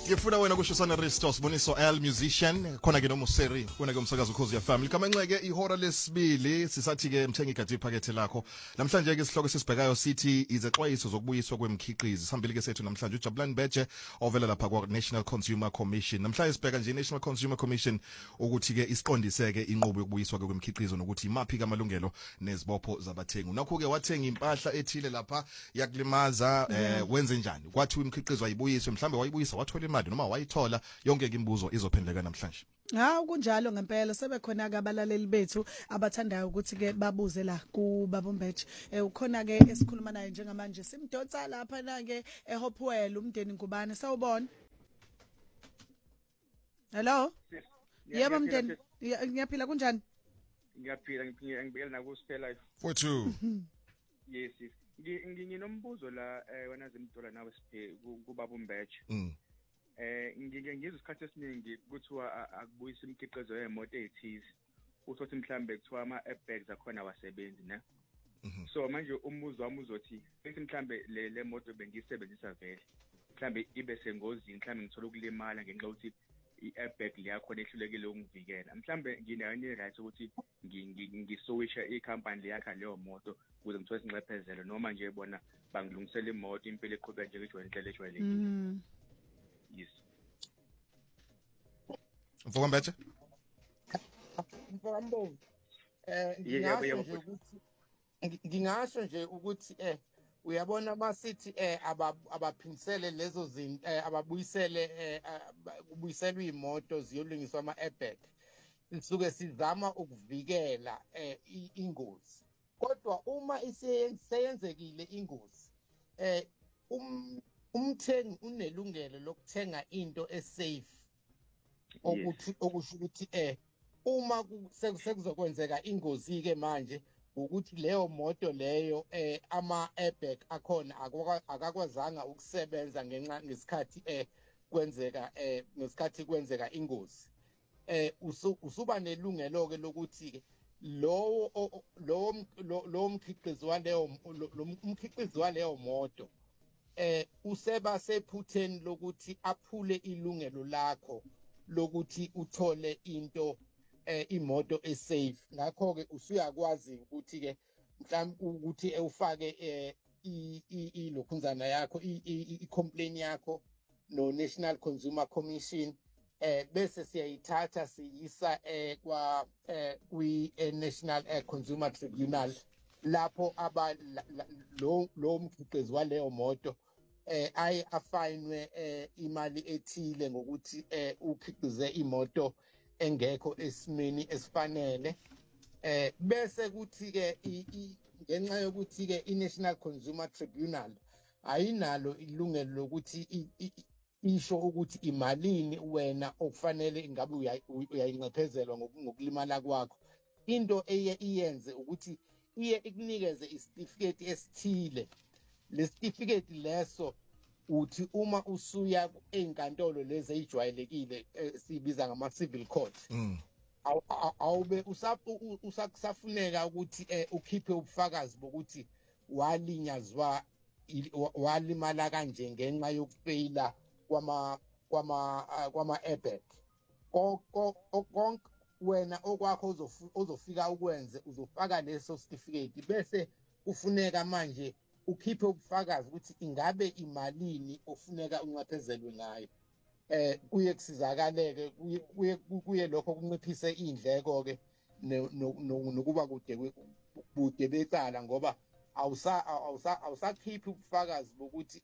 Ngifuna wena kushusana Risto Siboniso L musician khona ke nomuseri wena ke umsakazo Ukhozi ya Family kama nceke ihora lesibili sisathi ke mthengi igadi iphakethe lakho namhlanje ke isihloko sesibhekayo sithi izexwayiso zokubuyiswa kwemikhiqizo sihambile ke sethu namhlanje uJabulani Beje ovela lapha kwa National Consumer Commission namhlanje sibheka nje National Consumer Commission ukuthi ke isiqondiseke inqubo yokubuyiswa kwemikhiqizo nokuthi imaphi kamalungelo nezibopho zabathengi nakho ke wathenga impahla ethile lapha yakulimaza wenze njani kwathi imikhiqizo ayibuyiswe mhlambe wayibuyisa wathola imali noma wayithola yonke imbuzo izophendleka namhlanje. Kunjalo ngempela sebekhona ke abalaleli bethu abathandayo ukuthi ke babuze la ku Babombeche. Ukhona ke esikhuluma naye njengamanje simdonsa lapha na ke eHopewell umndeni ngubani sawubona. Hello. Yebo mndeni ngiyaphila kunjani? Ngiyaphila ngibikela nakuSphere Life. 42. Yes. Nginombuzo la wena zimdola nawe siphe kuBabombeche. Ngizwe isikhathi esiningi kuthiwa akubuyisa imikhiqizo yemoto ezithize uthothi mhlambe kuthiwa ama-airbags akhona awasebenzi ne so manje umbuzo wami uzothi bese mhlambe le moto bengiyisebenzisa vele mhlambe ibe sengozini mhlambe ngithola ukulimala ngenxa yokuthi i-airbag liyakhona ehlulekile ukungivikela mhlambe nginayo right ukuthi ngisowusha ikhampani liyakha leyo moto ukuze ngithole isinxephezelo noma nje bona bangilungisela imoto impela eqhubeka nje indlela ejwayelekile. Yes. Mfowambeche? Mfowambo. Ngingasho nje ukuthi uyabona masithi abaphindisele lezo zinto kubuyiselwe imoto ziyolungiswa ama-airbag sisuke sizama ukuvikela ingozi kodwa uma iseyenzekile ingozi umthengi unelungelo lokuthenga into esafe okusho ukuthi uma sekuzokwenzeka ingozi ke manje ukuthi leyo moto leyo ama-airbag akhona akakwazanga ukusebenza ngesikhathi kwenzeka ingozi usuba nelungelo ke lokuthi ke lowo mkhiqizo waleyo moto useba sephutheni lokuthi aphule ilungelo lakho lokuthi uthole into imoto esafe ngakho ke usuyakwazi ukuthi ke mhlawumbe ukuthi ufake ilokhunzana yakho i-complaint yakho no National Consumer Commission bese siyayithatha siyisa kwi National Consumer Tribunal lapho lo mkhiqizo waleyo moto afayinwe imali ethile ngokuthi ukhiqize imoto engekho esimeni esifanele bese kuthi ke ngenxa yokuthi ke iNational Consumer Tribunal ayinalo ilungelo lokuthi isho ukuthi imalini wena okufanele ingabe uyayinxephezelwa ngokulimala kwakho into iyenze ukuthi iye ikunikeze isitifiketi esithile lesitifiketi leso uthi uma usuya ezinkantolo lezi ejwayelekile sibiza ngama civil court awube usakusafuneka ukuthi ukhiphe ubufakazi bokuthi walimala kanje ngenxa yokufeyila kwama airbag konke wena okwakho ozofika ukwenze uzofaka leso certificate bese kufuneka manje ukhiphe ubufakazi ukuthi ingabe imalini ofuneka unxephezelwe ngayo kuye kusizakaleke kuye lokho kunciphise indleko ke nokuba kude becala ngoba awusakhiphi ubufakazi bokuthi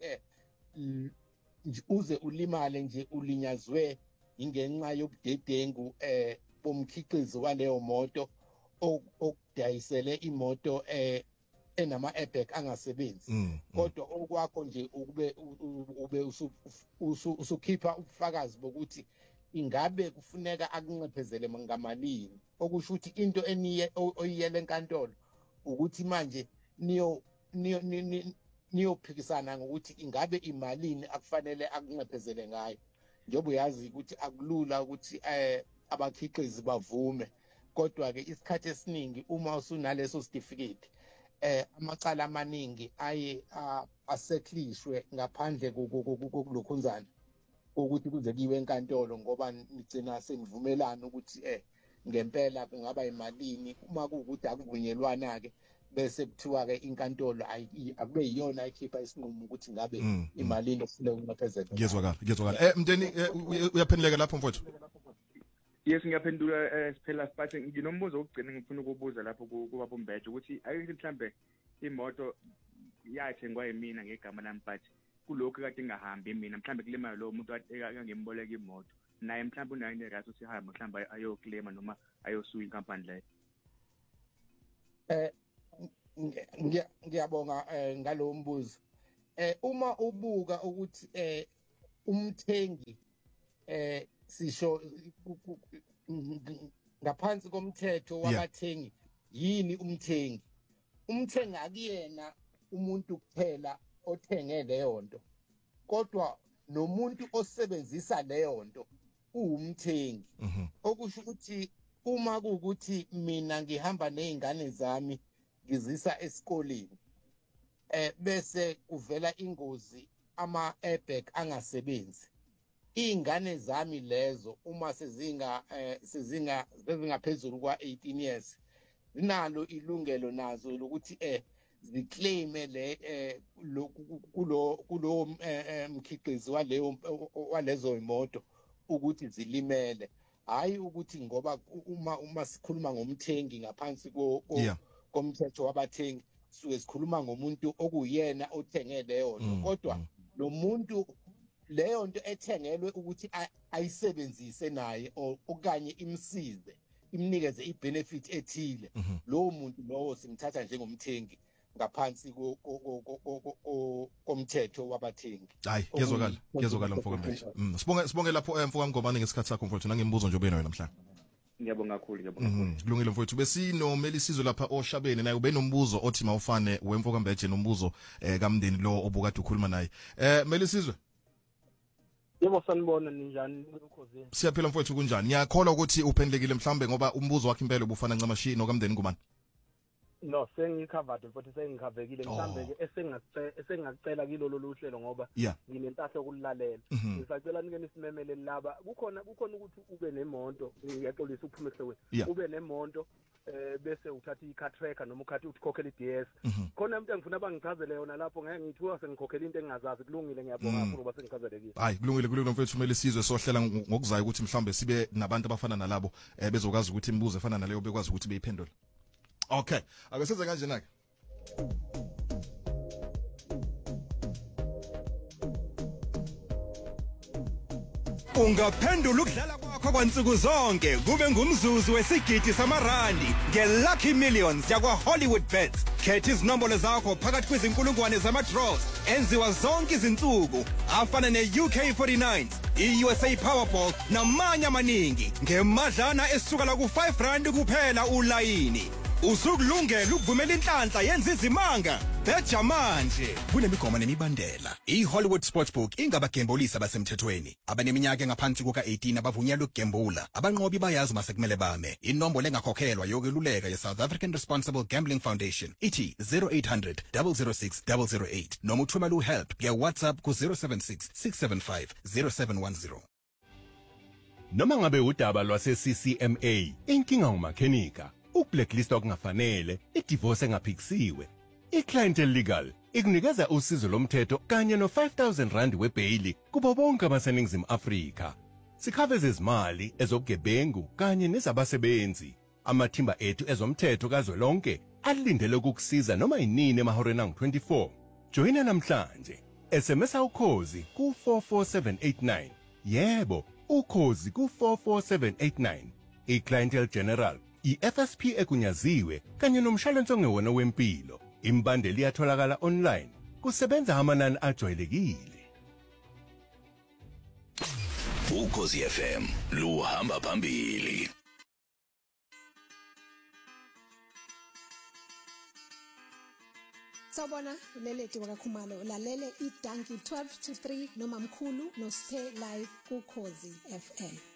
uze ulimale nje ulinyazwe ingenxa yobudedengu bomkhiqizo waleyo moto okudayisele imoto enama airbag angasebenzi kodwa okwakho nje ube usukhipha ubufakazi bokuthi ingabe kufuneka akunxephezele ngamalini okusho ukuthi into oyiyele enkantolo ukuthi manje niyophikisana ngokuthi ingabe imalini akufanele akunxephezele ngayo njengoba uyazi ukuthi akulula ukuthi abakhiqizi bavume kodwa ke isikhathi esiningi uma usunaleso certificate amacala amaningi aye aseklishwe ngaphandle kokulokhunzana ukuthi kuze kiwe enkantolo ngoba nigcina senivumelana ukuthi ngempela kungaba imalini uma kuukuthi akuvunyelwana ke bese kuthiwa ke inkantolo akube yiyona ikhipha isinqumo ukuthi ngabe imalini okufuneka ukunxephezela. Ngiyezwakala. Mnteni uyaphenduleka lapho mfowethu? Yes, ngiyaphendula siphela siphathe nginombuzo wokugcina ngifuna ukubuza lapho kubaba uMbeje ukuthi ayike mhlambe imoto yathengwa yimina ngegama lami but kulokho kade ingahambi mina mhlambe kulema lo muntu akangimboleka imoto naye mhlambe unayo right ukuthi hamba mhlambe ayoclaim noma ayosuya inkampani leyo. Ngiyabonga ngalowo mbuzo. Uma ubuka ukuthi umthengi sisho ngaphansi komthetho wabathengi yini umthengi? Umthengi akuyena umuntu kuphela othenge leyo nto, kodwa nomuntu osebenzisa leyo nto uwumthengi. Okusho ukuthi uma kuukuthi mina ngihamba nezingane zami ngizisa esikoleni bese kuvela ingozi ama-airbag angasebenzi, ingane zami lezo uma sezingaphezulu kwa-18 years zinalo ilungelo nazo lokuthi ziclaime kulo mkhiqizi walezo imoto ukuthi zilimele, hayi ukuthi ngoba uma sikhuluma ngomthengi ngaphansi komthetho wabathengi suke sikhuluma ngomuntu okuyena othenge leyo nto, kodwa lo muntu leyo nto ethengelwe ukuthi ayisebenzise naye okanye imsize imnikeze ibenefit ethile, lowo muntu lowo simthatha njengomthengi ngaphansi komthetho wabathengi. Hayi ngiyezwakala mfoko Mbeje. Sibonge lapho mfoko Ngomane ngesikhathi sakho mfowethu nangemibuzo nje obena namhlanje. Ngiyabonga kakhulu. Kulungile mfowethu besino Melisizwe lapha oshabeni naye ube nombuzo othi mawufane wemfoko Mbeje nombuzo kamndeni lo obukade ukhuluma naye. Melisizwe. Yebo sanibona ninjani ukhozi? Siyaphila mfowethu kunjani? Ngiyakholwa ukuthi uphendlekile mhlambe ngoba umbuzo wakhe impela ubufana ncamashi nokamndeni Ngomane. No, sengicovered futhi sengikhavekile mhlambe ke esengacela kilolo luhlelo ngoba nginentahlo ukulalela. Ngisacela nike nisimemele laba kukhona ukuthi ube nemonto, ngiyaxolisa ukuphume ehlokweni. Ube nemonto bese uthatha i-car tracker noma ukhathi ukhokhela i-DS. Khona umuntu engifuna bangichazele yona lapho ngeke ngithiwa sengikhokhela into engingazazi. Kulungile, ngiyabonga kakhulu ngoba sengichazelekile. Hayi kulungile mfowethu Melisizwe sohlela ngokuzayo ukuthi mhlambe sibe nabantu abafana nalabo bezokwazi ukuthi imibuzo efana naleyo bekwazi ukuthi beyiphendule. Okay, akasenze kanje nake. Ungaphendula ukudlala kwakho kwansuku zonke kube ngumzuzu wesigidi samarandi ngeLucky Millions yakwa Hollywoodbets. Khetha izinombolo zakho phakathi kwezinkulungwane zama-draws enziwa zonke izinsuku afana ne-UK49, i-USA Powerball namanye amaningi ngemadlana esuka la ku-R5 kuphela ulayini. Usukulungela ukuvumela inhlanhla yenza izimanga. Betha manje kunemigomo nemibandela. iHollywood Sportsbook ingabagembulisi abasemthethweni abaneminyaka engaphansi kuka-18 abavunyelwe ukugembula. Abanqobi bayazi masekumele bame. Inombolo engakhokhelwa yokweluleka ye-South African Responsible Gambling Foundation ithi 0800 006 008 noma uthumela uhelp nge-WhatsApp ku-076 675 0710. Noma ngabe udaba lwase-CCMA, inkinga umakhenika, ukublacklistwa kungafanele, idivorce engaphikisiwe, iClientele Legal ikunikeza usizo lomthetho kanye no-R5,000 webhayili kubo bonke abaseningizimu Afrika. Sikhave izimali ezobugebengu kanye nezabasebenzi. Amathimba ethu ezomthetho kazwelonke alindele ukukusiza noma yinini emahoreni angu-24. Joyina namhlanje. SMS ukhozi ku44789. Yebo, ukhozi ku44789. iClientele General, iFSP ekunyaziwe kanye nomshwalense ongewona wempilo. Imbandeli iyatholakala online. Kusebenza amanani ajwayelekile. Ukhozi FM luhamba phambili. Sawubona, uleleti wakaKhumalo ulalele iDonkey 12 to 3 noma mkhulu noSphe live kuKhozi FM.